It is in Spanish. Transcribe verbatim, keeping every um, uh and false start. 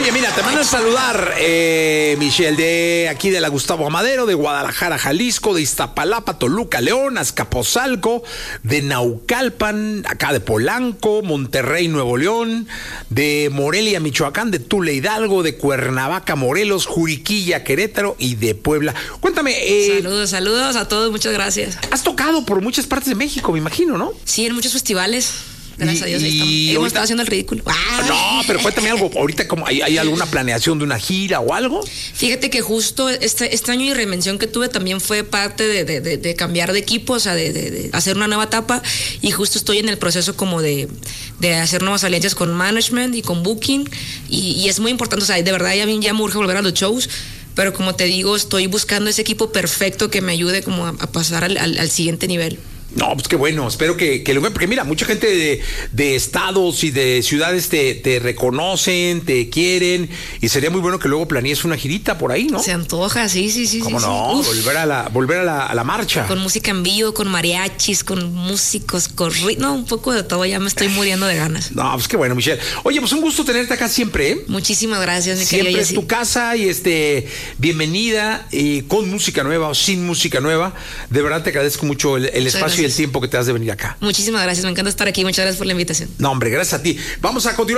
Oye, mira, te mandan a saludar, eh, Michelle, de aquí de la Gustavo Amadero, de Guadalajara, Jalisco, de Iztapalapa, Toluca, León, Azcapotzalco, de Naucalpan, acá de Polanco, Monterrey, Nuevo León, de Morelia, Michoacán, de Tula, Hidalgo, de Cuernavaca, Morelos, Juriquilla, Querétaro y de Puebla. Cuéntame. Eh, saludos, saludos a todos, muchas gracias. Has tocado por muchas partes de México, me imagino, ¿no? Sí, en muchos festivales. Gracias y, a Dios, ahí estamos. Y Hemos ahorita... estado haciendo el ridículo. ¡Ah! No, pero cuéntame algo. Ahorita, como ¿hay, ¿hay alguna planeación de una gira o algo? Fíjate que justo este, este año de reinvención que tuve también fue parte de, de, de, de cambiar de equipo, o sea, de, de, de hacer una nueva etapa. Y justo estoy en el proceso como de, de hacer nuevas alianzas con management y con booking. Y, y es muy importante, o sea, de verdad ya, ya me urge volver a los shows. Pero como te digo, estoy buscando ese equipo perfecto que me ayude como a, a pasar al, al, al siguiente nivel. No, pues qué bueno, espero que, que lo vean, porque mira, mucha gente de, de estados y de ciudades te, te reconocen, te quieren, y sería muy bueno que luego planees una girita por ahí, ¿no? Se antoja, sí, sí, sí. ¿Cómo sí, no? Sí. Volver a la, volver a la, a la marcha. Con música en vivo, con mariachis, con músicos, con ritmo, un poco de todo, ya me estoy muriendo de ganas. No, pues qué bueno, Michelle. Oye, pues un gusto tenerte acá siempre, ¿eh? Muchísimas gracias, mi Siempre querida es tu casa y este, bienvenida, y con música nueva o sin música nueva. De verdad te agradezco mucho el, el espacio gracias. Y el tiempo que te has de venir acá. Muchísimas gracias, me encanta estar aquí, muchas gracias por la invitación. No, hombre, gracias a ti. Vamos a continuar.